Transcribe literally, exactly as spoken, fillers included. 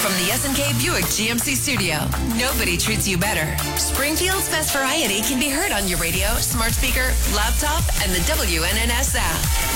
from the S and K Buick G M C studio, nobody treats you better. Springfield's best variety can be heard on your radio, smart speaker, laptop, and the W N N S app.